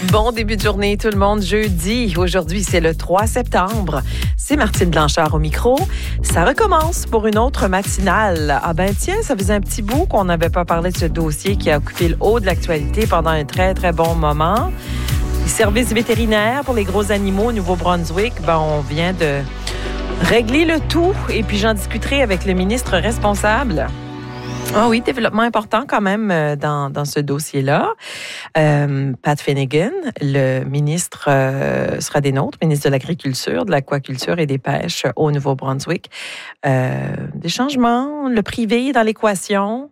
Bon début de journée tout le monde, jeudi. Aujourd'hui, c'est le 3 septembre. C'est Martine Blanchard au micro. Ça recommence pour une autre matinale. Ah ben tiens, ça faisait un petit bout qu'on n'avait pas parlé de ce dossier qui a occupé le haut de l'actualité pendant un très, très bon moment. Les services vétérinaires pour les gros animaux au Nouveau-Brunswick, on vient de régler le tout et puis j'en discuterai avec le ministre responsable. Ah oui, développement important quand même dans ce dossier-là. Pat Finnegan, le ministre, sera des nôtres, ministre de l'Agriculture, de l'Aquaculture et des Pêches au Nouveau-Brunswick. Des changements, le privé dans l'équation.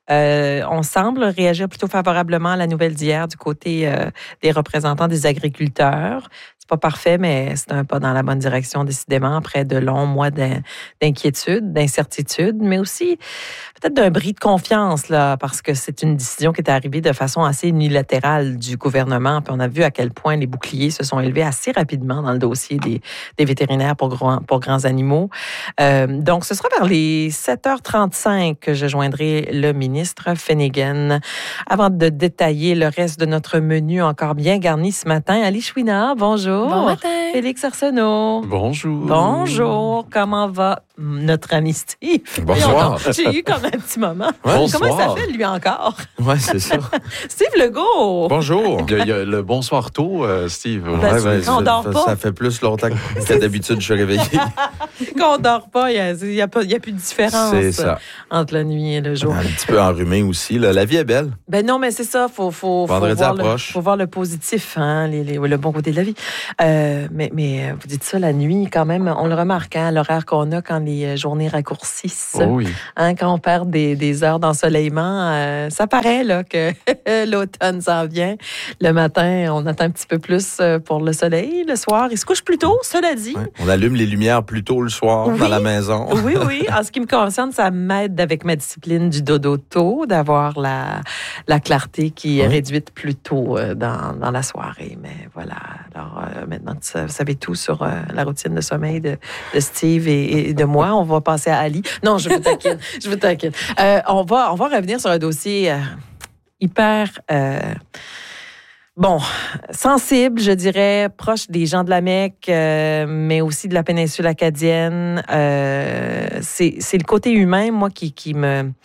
On semble réagir plutôt favorablement à la nouvelle d'hier du côté des représentants des agriculteurs. C'est pas parfait, mais c'est un pas dans la bonne direction, décidément, après de longs mois d'inquiétude, d'incertitude, mais aussi peut-être d'un bris de confiance, là, parce que c'est une décision qui est arrivée de façon assez unilatérale du gouvernement. Puis on a vu à quel point les boucliers se sont élevés assez rapidement dans le dossier des vétérinaires pour grands animaux. Donc, ce sera vers les 7h35 que je joindrai le ministre Finnegan. Avant de détailler le reste de notre menu encore bien garni ce matin, Ali Chouinard, bonjour. Bon matin. Félix Arsenault. Bonjour. Bonjour. Comment va notre ami Steve? Bonsoir. J'ai eu comme un petit moment. Ouais, Comment il bonsoir. s'appelle, lui, encore? Oui, c'est ça. Steve Legault. Bonjour. Il y a le bonsoir tôt, Steve. On dort pas. Ça fait plus longtemps que d'habitude je suis réveillé. Quand on dort pas, il n'y a plus de différence C'est ça. entre la nuit et le jour. Un petit peu enrhumé aussi. Là. La vie est belle. Ben non, mais c'est ça. Faut Vendredi approche. faut voir le positif, hein, le bon côté de la vie. Mais vous dites ça, la nuit, quand même, on le remarque, hein, l'horaire qu'on a quand les journées raccourcissent. Oh oui. Hein, quand on perd des heures d'ensoleillement, ça paraît là, que l'automne s'en vient. Le matin, on attend un petit peu plus pour le soleil. Le soir, il se couche plus tôt, cela dit. Ouais. On allume les lumières plus tôt le soir dans la maison. Oui. En ce qui me concerne, ça m'aide avec ma discipline du dodo tôt, d'avoir la clarté qui est réduite plus tôt dans la soirée. Mais voilà. Alors, maintenant, vous savez tout sur la routine de sommeil de Steve et de moi. On va passer à Ali. Non, je vous taquine. On va revenir sur un dossier hyper... sensible, je dirais, proche des gens de la Mecque, mais aussi de la péninsule acadienne. C'est le côté humain, moi, qui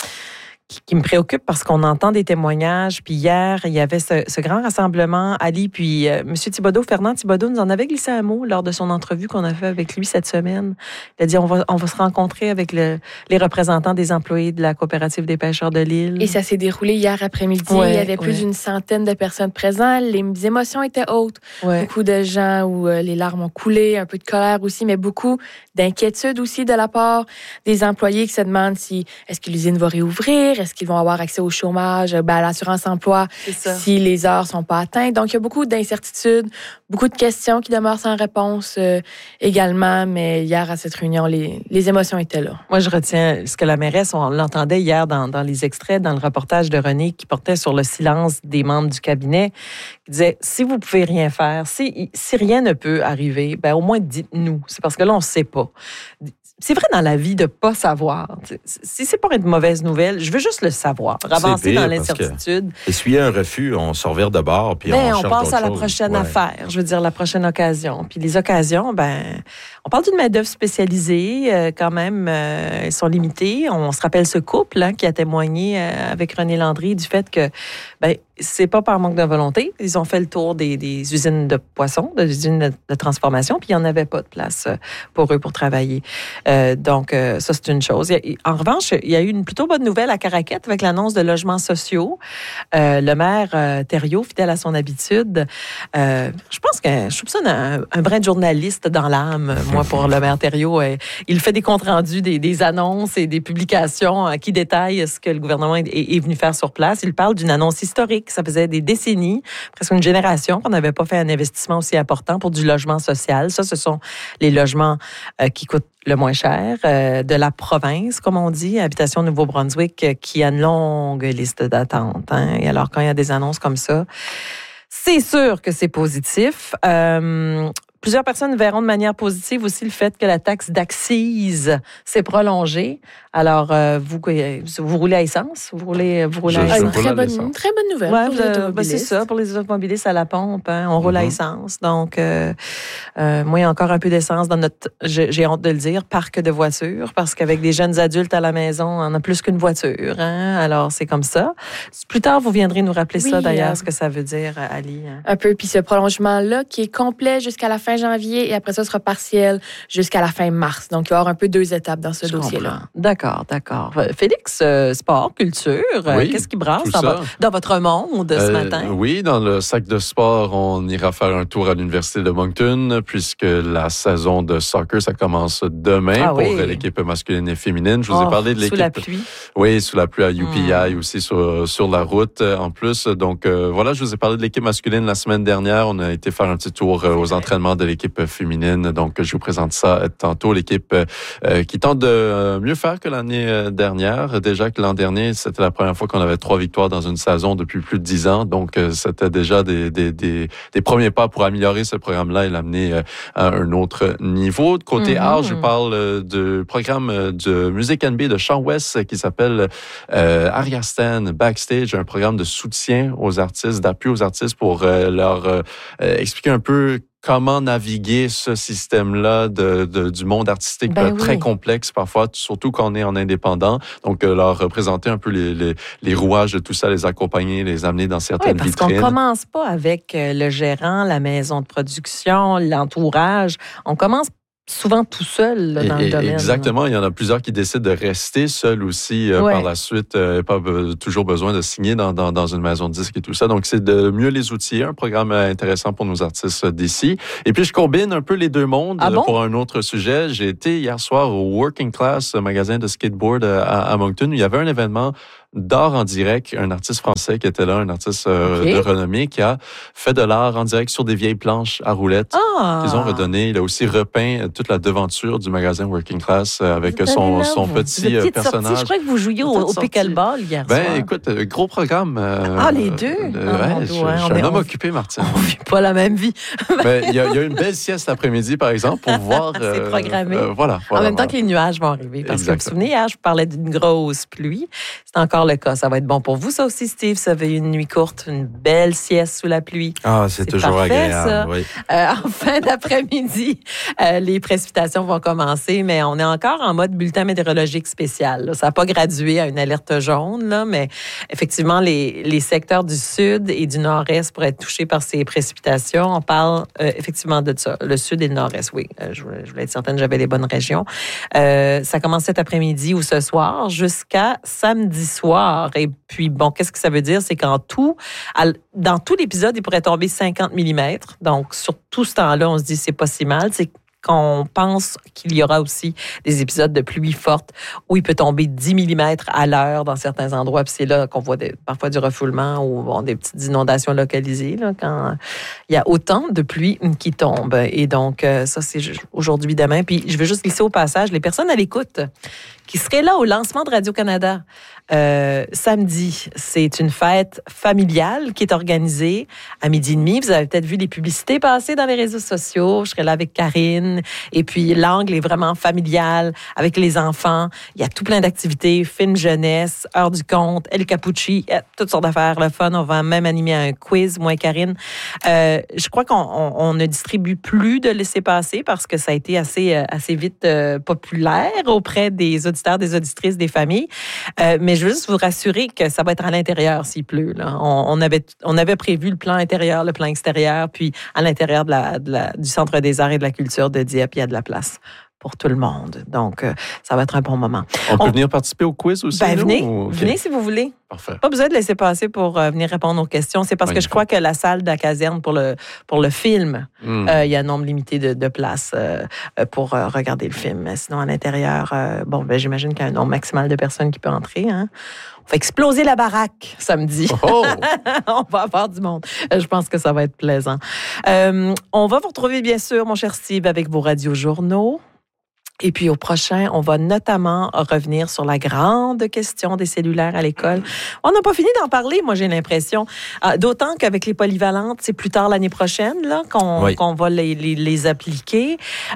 me préoccupe parce qu'on entend des témoignages. Puis hier, il y avait ce grand rassemblement, Ali, puis M. Thibodeau, Fernand Thibodeau, nous en avait glissé un mot lors de son entrevue qu'on a fait avec lui cette semaine. Il a dit, on va se rencontrer avec les représentants des employés de la coopérative des pêcheurs de l'île. Et ça s'est déroulé hier après-midi. Il y avait plus d'une centaine de personnes présentes. Les émotions étaient hautes. Ouais. Beaucoup de gens où les larmes ont coulé, un peu de colère aussi, mais beaucoup d'inquiétude aussi de la part des employés qui se demandent est-ce que l'usine va réouvrir? Est-ce qu'ils vont avoir accès au chômage, à l'assurance-emploi, si les heures ne sont pas atteintes? Donc, il y a beaucoup d'incertitudes, beaucoup de questions qui demeurent sans réponse également. Mais hier, à cette réunion, les émotions étaient là. Moi, je retiens ce que la mairesse, on l'entendait hier dans les extraits, dans le reportage de René, qui portait sur le silence des membres du cabinet, qui disait, si vous ne pouvez rien faire, si rien ne peut arriver, au moins dites-nous. C'est parce que là, on ne sait pas. C'est vrai dans la vie de ne pas savoir. Si c'est pas une mauvaise nouvelle, je veux juste le savoir. Avancer dans l'incertitude. Essuyer un refus, on se revire de bord, puis on passe à la prochaine affaire. Je veux dire, la prochaine occasion. Puis les occasions, on parle d'une main-d'œuvre spécialisée, quand même, elles sont limitées. On se rappelle ce couple qui a témoigné avec René Landry du fait que, c'est pas par manque de volonté. Ils ont fait le tour des usines de poissons, des usines de transformation, puis il n'y en avait pas de place pour eux pour travailler. Donc, ça, c'est une chose. En revanche, il y a eu une plutôt bonne nouvelle à Caraquette avec l'annonce de logements sociaux. Le maire Thériault, fidèle à son habitude, je pense que je soupçonne un brin de journaliste dans l'âme, moi, pour le maire Thériault. Il fait des comptes rendus des annonces et des publications qui détaillent ce que le gouvernement est venu faire sur place. Il parle d'une annonce historique. Ça faisait des décennies, presque une génération, qu'on n'avait pas fait un investissement aussi important pour du logement social. Ça, ce sont les logements qui coûtent le moins cher de la province, comme on dit, Habitation Nouveau-Brunswick, qui a une longue liste d'attente. Hein? Et alors, quand il y a des annonces comme ça, c'est sûr que c'est positif. Plusieurs personnes verront de manière positive aussi le fait que la taxe d'accise s'est prolongée. Alors, vous roulez à essence? Vous roulez à essence? Une très bonne nouvelle pour les automobilistes. C'est ça, pour les automobilistes à la pompe. Hein, on roule à essence. Donc, moi, il y a encore un peu d'essence dans notre, j'ai honte de le dire, parc de voitures, parce qu'avec des jeunes adultes à la maison, on a plus qu'une voiture. Hein, alors, c'est comme ça. Plus tard, vous viendrez nous rappeler ça, d'ailleurs, ce que ça veut dire, Ali. Hein. Un peu. Puis ce prolongement-là qui est complet jusqu'à la fin janvier et après ça sera partiel jusqu'à la fin mars. Donc, il va y avoir un peu 2 étapes dans ce dossier-là. D'accord. Félix, sport, culture, qu'est-ce qui brasse dans votre monde ce matin? Oui, dans le sac de sport, on ira faire un tour à l'Université de Moncton puisque la saison de soccer, ça commence demain pour l'équipe masculine et féminine. Je vous ai parlé de l'équipe... Sous la pluie. Oui, sous la pluie à UPI aussi sur la route en plus. Donc, voilà, je vous ai parlé de l'équipe masculine la semaine dernière. On a été faire un petit tour aux entraînements de l'équipe féminine. Donc, je vous présente ça tantôt. L'équipe qui tente de mieux faire que l'année dernière. Déjà que l'an dernier, c'était la première fois qu'on avait 3 victoires dans une saison depuis plus de 10 ans. Donc, c'était déjà des premiers pas pour améliorer ce programme-là et l'amener à un autre niveau. De côté art, je parle du programme de musique N.B. de Sean West qui s'appelle Aria Stan Backstage, un programme de soutien aux artistes, d'appui aux artistes pour leur expliquer un peu comment naviguer ce système-là du monde artistique très complexe parfois, surtout quand on est en indépendant. Donc, leur représenter un peu les rouages de tout ça, les accompagner, les amener dans certaines vitrines. Parce qu'on commence pas avec le gérant, la maison de production, l'entourage. On commence souvent tout seul dans le domaine. Exactement. Il y en a plusieurs qui décident de rester seuls aussi par la suite. Pas toujours besoin de signer dans une maison de disques et tout ça. Donc, c'est de mieux les outiller. Un programme intéressant pour nos artistes d'ici. Et puis, je combine un peu les deux mondes pour un autre sujet. J'ai été hier soir au Working Class, magasin de skateboard à Moncton. Il y avait un événement d'art en direct, un artiste français qui était là, un artiste de renommée qui a fait de l'art en direct sur des vieilles planches à roulettes qu'ils ont redonné. Il a aussi repeint toute la devanture du magasin Working Class avec son petit personnage. Je crois que vous jouiez au pickleball hier soir. Écoute, gros programme. Les deux? Je suis un homme occupé, Martine. On vit pas la même vie. Il y a une belle sieste l'après-midi, par exemple, pour voir... C'est programmé. Voilà. En même temps que les nuages vont arriver. Parce que vous vous souvenez, hier, je vous parlais d'une grosse pluie. C'est encore le cas. Ça va être bon pour vous, ça aussi, Steve. Ça va être une nuit courte, une belle sieste sous la pluie. C'est toujours parfait, agréable. Ça. Oui. En fin d'après-midi, les précipitations vont commencer, mais on est encore en mode bulletin météorologique spécial. Là. Ça n'a pas gradué à une alerte jaune, là, mais effectivement, les secteurs du sud et du nord-est pourraient être touchés par ces précipitations. On parle effectivement de ça. Le sud et le nord-est, oui. Je voulais être certaine que j'avais les bonnes régions. Ça commence cet après-midi ou ce soir jusqu'à samedi soir. Et puis, bon, qu'est-ce que ça veut dire? C'est qu'en tout, dans tout l'épisode, il pourrait tomber 50 mm. Donc, sur tout ce temps-là, on se dit c'est pas si mal. C'est qu'on pense qu'il y aura aussi des épisodes de pluie forte où il peut tomber 10 mm à l'heure dans certains endroits. Puis c'est là qu'on voit parfois du refoulement ou des petites inondations localisées là, quand il y a autant de pluie qui tombe. Et donc, ça, c'est aujourd'hui, demain. Puis je veux juste glisser au passage les personnes à l'écoute qui seraient là au lancement de Radio-Canada. Samedi, c'est une fête familiale qui est organisée à 12h30. Vous avez peut-être vu les publicités passer dans les réseaux sociaux. Je serai là avec Karine. Et puis, l'angle est vraiment familial avec les enfants. Il y a tout plein d'activités, films jeunesse, heure du conte, El Capucci, toutes sortes d'affaires, le fun. On va même animer un quiz, moi et Karine. Je crois qu'on ne distribue plus de laissez-passer parce que ça a été assez vite populaire auprès des auditeurs, des auditrices, des familles. Mais je veux juste vous rassurer que ça va être à l'intérieur s'il pleut. Là. On avait prévu le plan intérieur, le plan extérieur, puis à l'intérieur du Centre des arts et de la culture de Dieppe, il y a de la place pour tout le monde. Donc, ça va être un bon moment. On peut venir participer au quiz aussi? Venez si vous voulez. Parfait. Pas besoin de laisser passer pour venir répondre aux questions. C'est parce que je crois que la salle de la caserne pour le film, il y a un nombre limité de places pour regarder le film. Mais sinon, à l'intérieur, j'imagine qu'il y a un nombre maximal de personnes qui peut entrer. Hein. On va exploser la baraque samedi. Oh! On va avoir du monde. Je pense que ça va être plaisant. On va vous retrouver, bien sûr, mon cher Steve, avec vos radiojournaux. Et puis au prochain, on va notamment revenir sur la grande question des cellulaires à l'école. On n'a pas fini d'en parler, moi j'ai l'impression. D'autant qu'avec les polyvalentes, c'est plus tard l'année prochaine là, qu'on va les appliquer.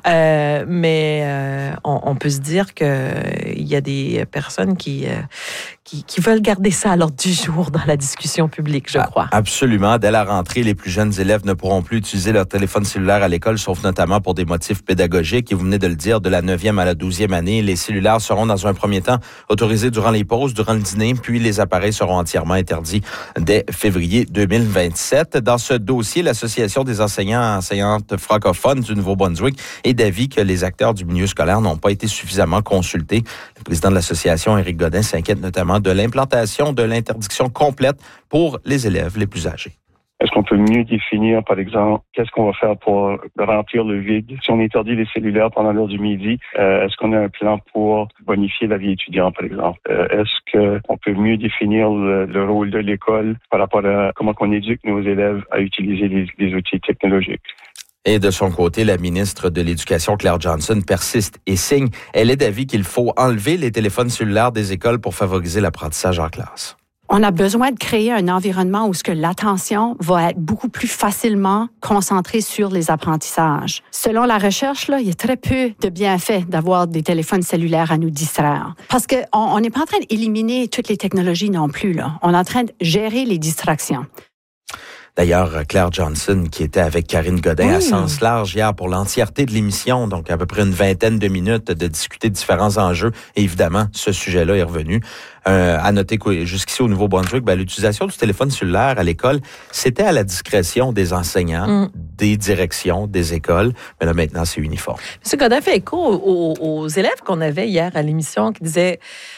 Mais on peut se dire qu'il y a des personnes qui veulent garder ça à l'ordre du jour dans la discussion publique, je crois. Absolument. Dès la rentrée, les plus jeunes élèves ne pourront plus utiliser leur téléphone cellulaire à l'école, sauf notamment pour des motifs pédagogiques. Et vous venez de le dire, de la 9e à la 12e année, les cellulaires seront dans un premier temps autorisés durant les pauses, durant le dîner, puis les appareils seront entièrement interdits dès février 2027. Dans ce dossier, l'Association des enseignants et enseignantes francophones du Nouveau-Brunswick est d'avis que les acteurs du milieu scolaire n'ont pas été suffisamment consultés. Le président de l'association, Éric Godin, s'inquiète notamment de l'implantation de l'interdiction complète pour les élèves les plus âgés. Est-ce qu'on peut mieux définir, par exemple, qu'est-ce qu'on va faire pour remplir le vide? Si on interdit les cellulaires pendant l'heure du midi, est-ce qu'on a un plan pour bonifier la vie étudiante, par exemple? Est-ce qu'on peut mieux définir le rôle de l'école par rapport à comment on éduque nos élèves à utiliser les outils technologiques? Et de son côté, la ministre de l'Éducation, Claire Johnson, persiste et signe. Elle est d'avis qu'il faut enlever les téléphones cellulaires des écoles pour favoriser l'apprentissage en classe. On a besoin de créer un environnement où ce que l'attention va être beaucoup plus facilement concentrée sur les apprentissages. Selon la recherche, là, il y a très peu de bienfaits d'avoir des téléphones cellulaires à nous distraire. Parce qu'on n'est pas en train d'éliminer toutes les technologies non plus, là. On est en train de gérer les distractions. D'ailleurs, Claire Johnson, qui était avec Karine Godin à Sens Large hier pour l'entièreté de l'émission, donc à peu près une vingtaine de minutes de discuter de différents enjeux. Et évidemment, ce sujet-là est revenu. À noter que jusqu'ici au Nouveau-Brunswick, l'utilisation du téléphone cellulaire à l'école, c'était à la discrétion des enseignants, des directions, des écoles. Mais là, maintenant, c'est uniforme. M. Godin fait écho aux élèves qu'on avait hier à l'émission qui disaient...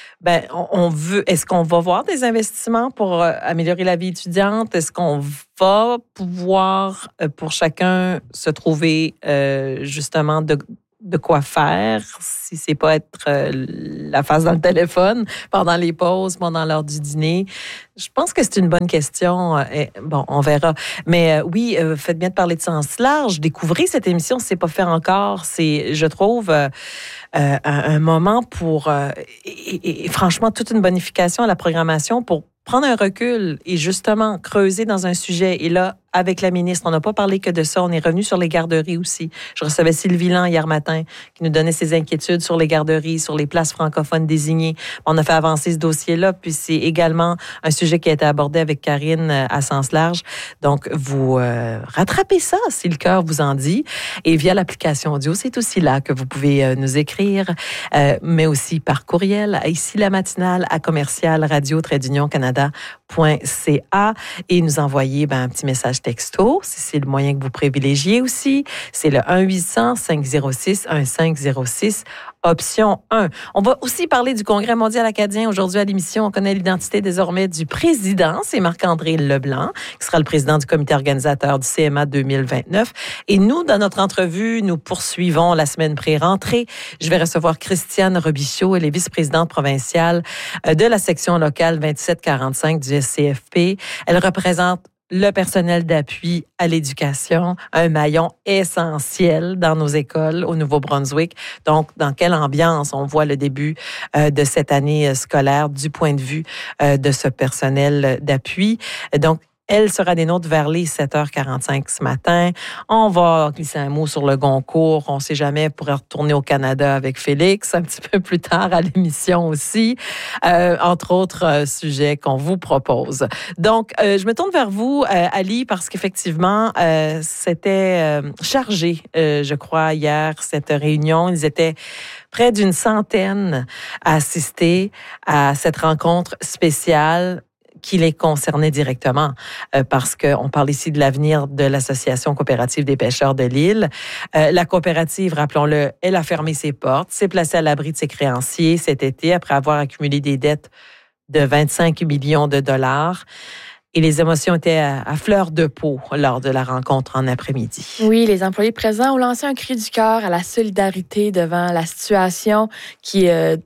est-ce qu'on va voir des investissements pour améliorer la vie étudiante? Est-ce qu'on va pouvoir, pour chacun, se trouver justement de quoi faire, si c'est pas être la face dans le téléphone pendant les pauses, pendant l'heure du dîner? Je pense que c'est une bonne question. On verra. Mais oui, faites bien de parler de Sens Large. Découvrez cette émission, si c'est pas fait encore. C'est, je trouve, un moment pour, et franchement, toute une bonification à la programmation pour prendre un recul et justement creuser dans un sujet. Et là, avec la ministre, on n'a pas parlé que de ça. On est revenu sur les garderies aussi. Je recevais Sylvie Lan hier matin qui nous donnait ses inquiétudes sur les garderies, sur les places francophones désignées. On a fait avancer ce dossier-là. Puis c'est également un sujet qui a été abordé avec Karine à Sens Large. Donc, vous rattrapez ça si le cœur vous en dit. Et via l'application audio, c'est aussi là que vous pouvez nous écrire, mais aussi par courriel, ici la matinale à commercial radio-canada.ca et nous envoyer un petit message texto, si c'est le moyen que vous privilégiez aussi. C'est le 1-800-506-1506. Option 1. On va aussi parler du Congrès mondial acadien aujourd'hui à l'émission. On connaît l'identité désormais du président. C'est Marc-André Leblanc, qui sera le président du comité organisateur du CMA 2029. Et nous, dans notre entrevue, nous poursuivons la semaine pré-rentrée. Je vais recevoir Christiane Robichaud. Elle est vice-présidente provinciale de la section locale 2745 du SCFP. Elle représente le personnel d'appui à l'éducation, un maillon essentiel dans nos écoles au Nouveau-Brunswick. Donc, dans quelle ambiance on voit le début de cette année scolaire du point de vue de ce personnel d'appui. Donc, elle sera des nôtres vers les 7h45 ce matin. On va glisser un mot sur le Goncourt. On ne sait jamais, pourrait retourner au Canada avec Félix un petit peu plus tard à l'émission aussi. Entre autres sujets qu'on vous propose. Donc, je me tourne vers vous, Ali, parce qu'effectivement, c'était chargé, je crois, hier, cette réunion. Ils étaient près d'une centaine à assister à cette rencontre spéciale qui les concernait directement, parce qu'on parle ici de l'avenir de l'Association coopérative des pêcheurs de l'île. La coopérative, rappelons-le, elle a fermé ses portes, s'est placée à l'abri de ses créanciers cet été après avoir accumulé des dettes de 25 millions de dollars. Et les émotions étaient à fleur de peau lors de la rencontre en après-midi. Oui, les employés présents ont lancé un cri du cœur à la solidarité devant la situation qui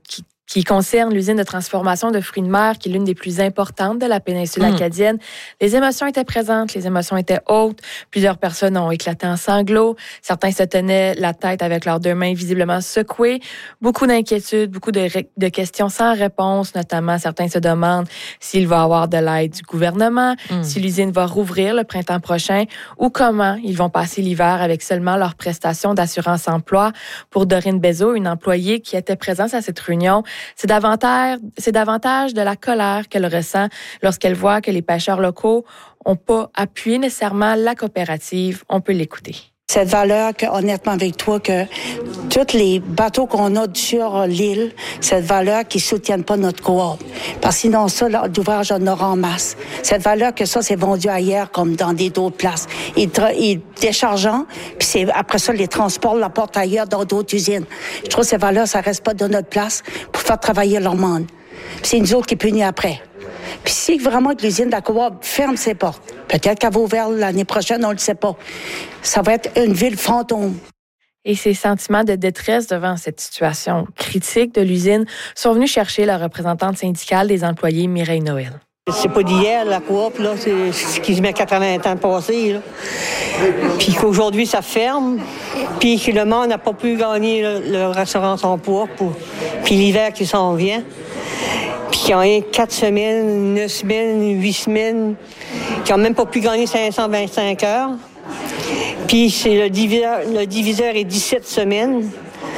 qui concerne l'usine de transformation de fruits de mer, qui est l'une des plus importantes de la péninsule acadienne. Les émotions étaient présentes, les émotions étaient hautes. Plusieurs personnes ont éclaté en sanglots. Certains se tenaient la tête avec leurs deux mains visiblement secouées. Beaucoup d'inquiétudes, beaucoup de questions sans réponse, notamment certains se demandent s'il va y avoir de l'aide du gouvernement, si l'usine va rouvrir le printemps prochain ou comment ils vont passer l'hiver avec seulement leurs prestations d'assurance-emploi. Pour Dorine Bézeau, une employée qui était présente à cette réunion, c'est davantage de la colère qu'elle ressent lorsqu'elle voit que les pêcheurs locaux n'ont pas appuyé nécessairement la coopérative. On peut l'écouter. Cette valeur que, honnêtement avec toi, que tous les bateaux qu'on a sur l'île, cette valeur qui soutiennent pas notre coop. Parce que sinon, ça, l'ouvrage en aura en masse. Cette valeur que ça, c'est vendu ailleurs, comme dans d'autres places. Ils déchargeant, puis après ça, les transports l'apportent ailleurs dans d'autres usines. Je trouve que ces valeurs, ça reste pas de notre place pour faire travailler leur monde. Puis c'est nous autres qui punissent après. Puis si vraiment que l'usine d'Acoa ferme ses portes, peut-être qu'elle va ouvrir l'année prochaine, on ne le sait pas. Ça va être une ville fantôme. Et ces sentiments de détresse devant cette situation critique de l'usine sont venus chercher la représentante syndicale des employés, Mireille Noël. C'est pas d'hier, la coop, là, c'est ce qui se met 80 ans passé, là. Puis qu'aujourd'hui, ça ferme, puis que le monde n'a pas pu gagner leur assurance-emploi, puis l'hiver qui s'en vient. Puis qui ont eu 4 semaines, 9 semaines, 8 semaines, qui n'ont même pas pu gagner 525 heures. Puis c'est le diviseur est 17 semaines.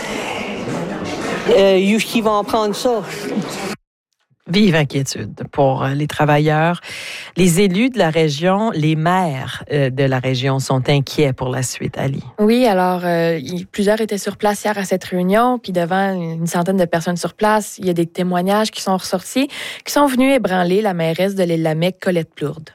Qui vont en prendre ça? Vive inquiétude pour les travailleurs. Les élus de la région, les maires de la région sont inquiets pour la suite, Ali. Oui, alors plusieurs étaient sur place hier à cette réunion, puis devant une centaine de personnes sur place, il y a des témoignages qui sont ressortis, qui sont venus ébranler la mairesse de l'Île-la-Mecque, Colette Plourde.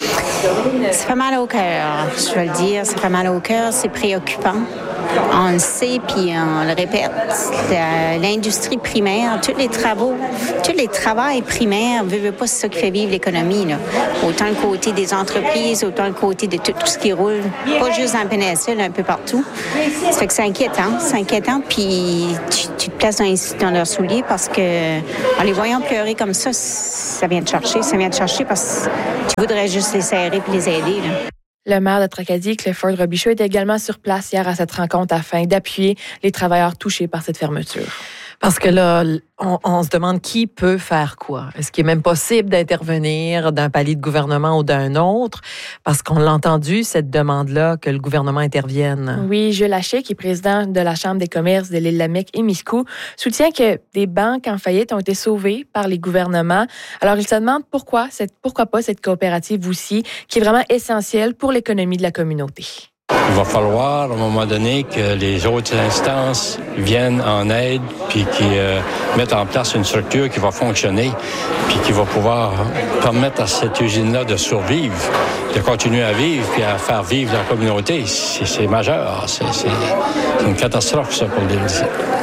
Ça fait mal au cœur, je veux le dire. Ça fait mal au cœur, c'est préoccupant. On le sait, puis on le répète. L'industrie primaire, tous les travails primaires, veut pas, c'est ça qui fait vivre l'économie, là. Autant le côté des entreprises, autant le côté de tout ce qui roule. Pas juste dans la péninsule, un peu partout. Ça fait que c'est inquiétant. Puis tu te places dans leurs souliers parce que, en les voyant pleurer comme ça vient te chercher. Ça vient te chercher parce que tu voudrais juste les serrer puis les aider, là. Le maire de Tracadie, Clifford Robichaud, était également sur place hier à cette rencontre afin d'appuyer les travailleurs touchés par cette fermeture. Parce que là, on se demande qui peut faire quoi. Est-ce qu'il est même possible d'intervenir d'un palier de gouvernement ou d'un autre? Parce qu'on l'a entendu, cette demande-là, que le gouvernement intervienne. Oui, Jules Haché, qui est président de la Chambre des commerces de l'Île-la-Mecque et Miscou, soutient que des banques en faillite ont été sauvées par les gouvernements. Alors, il se demande pourquoi pas cette coopérative aussi, qui est vraiment essentielle pour l'économie de la communauté. Il va falloir, à un moment donné, que les autres instances viennent en aide puis qui mettent en place une structure qui va fonctionner puis qui va pouvoir permettre à cette usine-là de survivre, de continuer à vivre puis à faire vivre la communauté. C'est majeur. C'est une catastrophe, ça, pour l'île.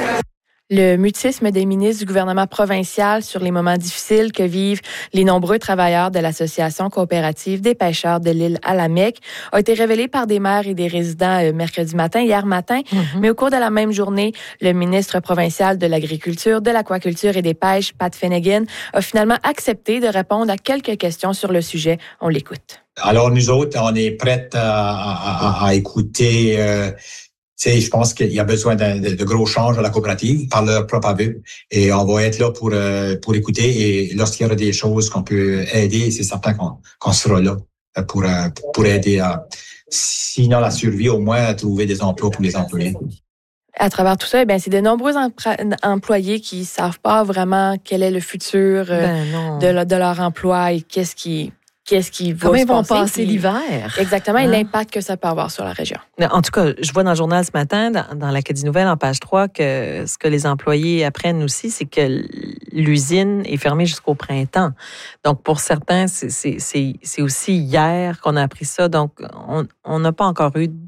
Le mutisme des ministres du gouvernement provincial sur les moments difficiles que vivent les nombreux travailleurs de l'Association coopérative des pêcheurs de l'île à la Mecque a été révélé par des maires et des résidents hier matin. Mais au cours de la même journée, le ministre provincial de l'Agriculture, de l'Aquaculture et des Pêches, Pat Finnegan, a finalement accepté de répondre à quelques questions sur le sujet. On l'écoute. Alors, nous autres, on est prêts à écouter... je pense qu'il y a besoin de gros changes à la coopérative par leur propre aveu. Et on va être là pour écouter. Et lorsqu'il y aura des choses qu'on peut aider, c'est certain qu'on sera là pour aider à, sinon la survie, au moins à trouver des emplois pour les employés. À travers tout ça, c'est de nombreux employés qui savent pas vraiment quel est le futur de leur emploi et qu'est-ce qui va se passer. Comment ils vont passer l'hiver? Exactement, et l'impact que ça peut avoir sur la région. En tout cas, je vois dans le journal ce matin, dans l'Acadie Nouvelle, en page 3, que ce que les employés apprennent aussi, c'est que l'usine est fermée jusqu'au printemps. Donc, pour certains, c'est aussi hier qu'on a appris ça. Donc, on n'a pas encore eu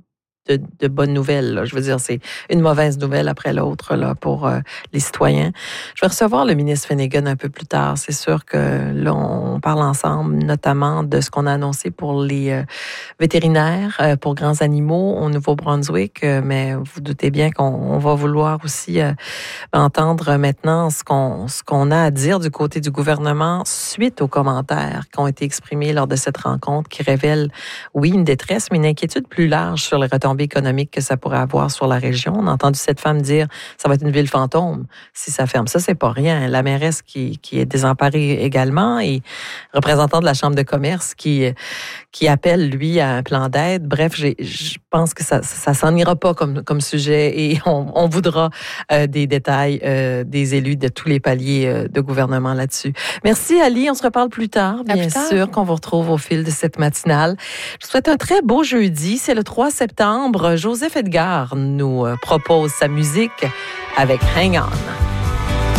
de bonnes nouvelles. Là. Je veux dire, c'est une mauvaise nouvelle après l'autre là pour les citoyens. Je vais recevoir le ministre Finnegan un peu plus tard. C'est sûr que là, on parle ensemble, notamment de ce qu'on a annoncé pour les vétérinaires, pour grands animaux au Nouveau-Brunswick. Mais vous doutez bien qu'on va vouloir aussi entendre maintenant ce qu'on a à dire du côté du gouvernement suite aux commentaires qui ont été exprimés lors de cette rencontre qui révèlent, oui, une détresse, mais une inquiétude plus large sur les retombées économiques que ça pourrait avoir sur la région. On a entendu cette femme dire ça va être une ville fantôme si ça ferme. Ça, c'est pas rien. La mairesse qui est désemparée également et représentant de la Chambre de commerce qui appelle, lui, à un plan d'aide. Bref, je pense que ça s'en ira pas comme sujet et on voudra des détails des élus de tous les paliers de gouvernement là-dessus. Merci, Ali. On se reparle plus tard, bien sûr, qu'on vous retrouve au fil de cette matinale. Je vous souhaite un très beau jeudi. C'est le 3 septembre. Joseph Edgar nous propose sa musique avec Hang On.